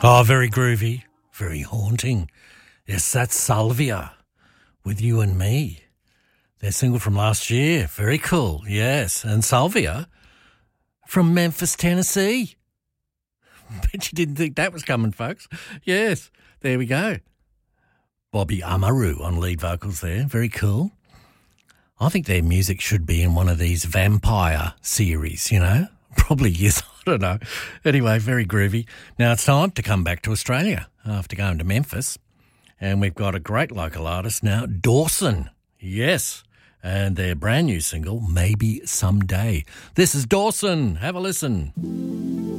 Oh, very groovy, very haunting. Yes, that's Salvia with You and Me. Their single from last year. Very cool, yes. And Salvia from Memphis, Tennessee. Bet you didn't think that was coming, folks. Yes, there we go. Bobby Amaru on lead vocals there. Very cool. I think their music should be in one of these vampire series, you know? Probably is, I don't know. Anyway, very groovy. Now it's time to come back to Australia after going to Memphis. And we've got a great local artist now, Dawson. Yes. And their brand new single, Maybe Someday. This is Dawson. Have a listen.